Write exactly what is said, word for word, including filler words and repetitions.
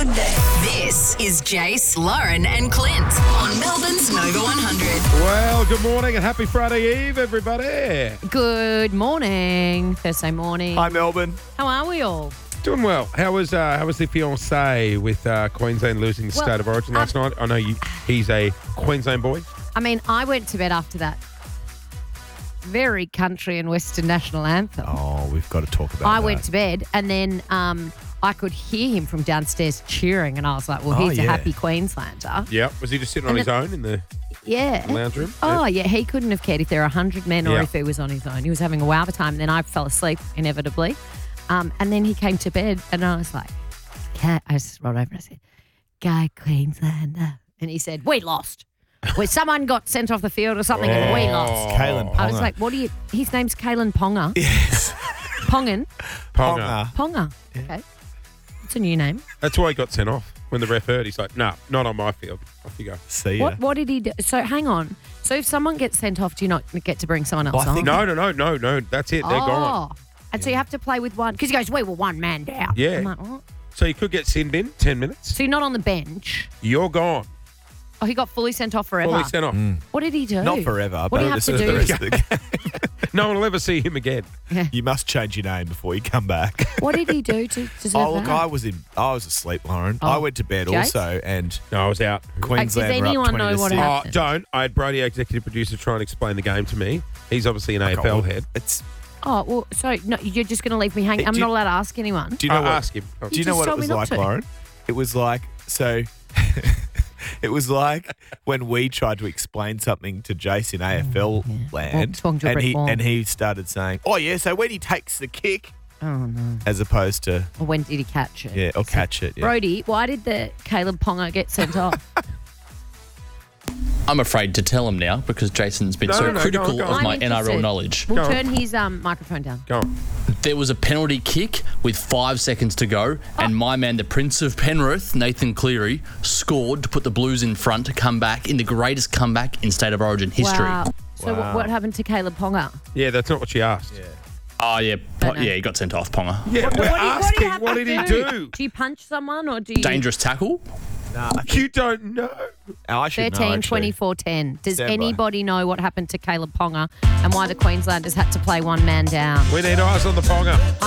Monday. This is Jace, Lauren and Clint on Melbourne's Nova one hundred. Well, good morning and happy Friday Eve, everybody. Good morning. Thursday morning. Hi, Melbourne. How are we all? Doing well. How was uh, how was the fiancé with uh, Queensland losing the Well, state of origin last um, night? I know you, he's a Queensland boy. I mean, I went to bed after that very country and western national anthem. Oh, we've got to talk about I that. went to bed and then um, I could hear him from downstairs cheering and I was like, well, Oh, he's a yeah. happy Queenslander. Yeah. Was he just sitting on And his it- own in the Yeah. lounge room? Oh, yeah. He couldn't have cared if there were one hundred men or Yeah. if he was on his own. He was having a wow of a time. And then I fell asleep, inevitably. Um, and then he came to bed and I was like, "Cat," I just rolled over and I said, "Go Queenslander." And he said, "We lost. Well, someone got sent off the field or something and we lost." Kalen Ponga. I was like, what do you, his name's Kalen Ponga. yes. Pongan. Ponga. Ponga. Okay. It's a new name. That's why he got sent off. When the ref heard, he's like, nah, not on my field. Off you go. See ya. What What did he do? So hang on. So if someone gets sent off, do you not get to bring someone else Well, I on? think- No, no, no, no, no. That's it. They're oh. gone. And so you have to play with one. Because he goes, we were one man down. Yeah. I'm like, what? So you could get sinned in ten minutes. So you're not on the bench. You're gone. Oh, he got fully sent off forever. Fully sent off. What did he do? Not forever, What but do you have this to is do? the rest of the game. No one will ever see him again. You must change your name before you come back. What did he do to deserve Oh, look, that? I was in. I was asleep, Lauren. Oh. I went to bed Jace? also, and No, I was out. Queensland does were up anyone twenty know to what six. Oh, happened? don't. I had Brody, our executive producer, try and explain the game to me. He's obviously an A F L Well, head. It's. Oh, well, so no, you're just going to leave me hanging. Hey, I'm do you- not allowed to ask anyone. Do you know Uh, what? ask him. Oh. Do you You know just what it told me was not like, to. Lauren? It was like so. It was like when we tried to explain something to Jace in A F L land, talking to a and brick he wall. and he started saying, "Oh yeah, so when he takes the kick," Oh, no. as opposed to Or when did he catch it? yeah, or catch it. Yeah. Brody, why did the Caleb Ponga get sent off? I'm afraid to tell him now because Jason's been No, so no, no, critical go on, go of on. my I'm N R L interested. knowledge. We'll Go on. turn his um, microphone down. Go on. There was a penalty kick with five seconds to go, and my man, the Prince of Penrith, Nathan Cleary, scored to put the Blues in front to come back in the greatest comeback in State of Origin history. Wow. So Wow. what, what happened to Caleb Ponga? Yeah, that's not what she asked. Yeah, Oh, yeah. Don't know. Yeah, he got sent off, Ponga. we're What do you- what do you asking, have what to did he do? do? Do you punch someone or do you... Dangerous tackle. Nah, I, You don't know. I should know, thirteen, actually. twenty-four, ten. Does Stand by. anybody know what happened to Caleb Ponga and why the Queenslanders had to play one man down? We need eyes on the Ponga.